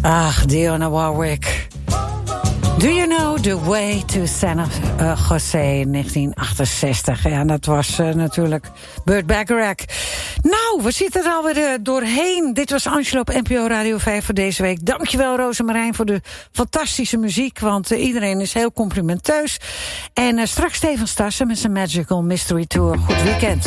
Ach, Dionne Warwick. Do you know the way to San Jose in 1968? Ja, dat was natuurlijk Burt Bacharach. Nou, we zitten er alweer doorheen. Dit was Angelo op NPO Radio 5 voor deze week. Dankjewel, Rosemarijn, voor de fantastische muziek. Want iedereen is heel complimenteus. En straks Steven Stassen met zijn Magical Mystery Tour. Goed weekend.